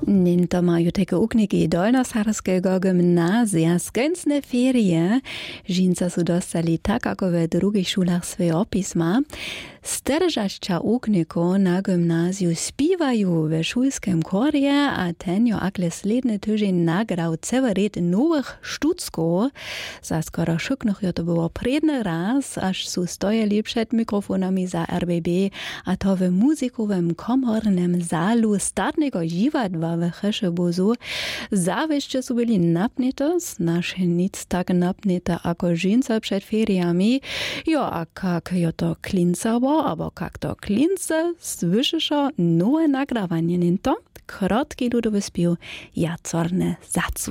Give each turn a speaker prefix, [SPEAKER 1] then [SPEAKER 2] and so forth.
[SPEAKER 1] Ninto majú také ukniky Dolnosaharského gymnázia skęsne ferie. Žinca sú dostali tak, ako ve drugých šulách svoje opisma. Stržašća ukniku na gymnáziu spívajú ve šulskem korie a ten jo akle sledny tydzień nagrał celoret nowych štuckov. Za skoro šuknoch jo to było predny raz, až sú stojali před mikrofonami za RBB a to w muzikowym komornym zalu statnego dziwadła w Chešebuzu. Zawieszcze sú byli napnite, naše nic tak napnite ako žinca před feriami. Jo, a kak jo to klincavo, aber kak to klince, słyšešo nowe nagrawanie ninto, krotki ludowy spił, ja corne zacu.